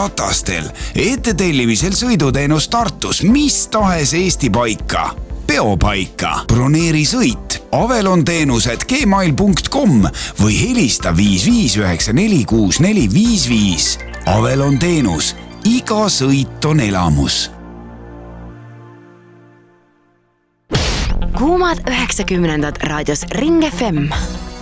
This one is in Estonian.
ratastel. Ettetellimisel sõiduteenus Tartus mis tahes Eesti paika. Peopaika. Broneeri sõit avelon-teenused@gmail.com või helista 55946455. Avelon teenus. Iga sõit on elamus. Kuumad 90-ndad raadios Ring FM.